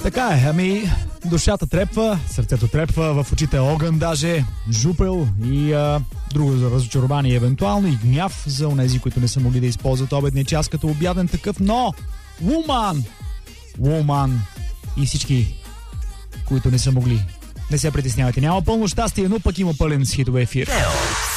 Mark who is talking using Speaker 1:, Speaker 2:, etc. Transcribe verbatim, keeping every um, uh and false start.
Speaker 1: Така е, ами душата трепва, сърцето трепва, в очите е огън даже, жупел и а, друго за разочарование евентуално и гняв за онези, които не са могли да използват обедния час като обяден такъв, но Woman, Woman и всички, които не са могли. Не се притеснявайте, няма пълно щастие, но пък има пълен с хитове ефир.